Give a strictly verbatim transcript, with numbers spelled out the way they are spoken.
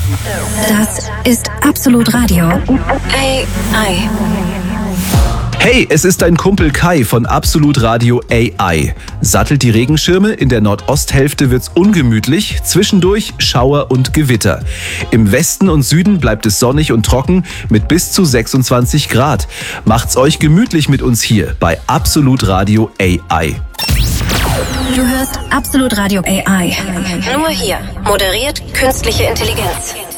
Das ist Absolut Radio. A I. Hey, es ist dein Kumpel Kai von Absolut Radio A I. Sattelt die Regenschirme, in der Nordosthälfte wird's ungemütlich, zwischendurch Schauer und Gewitter. Im Westen und Süden bleibt es sonnig und trocken mit bis zu sechsundzwanzig Grad. Macht's euch gemütlich mit uns hier bei Absolut Radio A I. Du hörst Absolut Radio A I. Nur hier. Moderiert künstliche Intelligenz.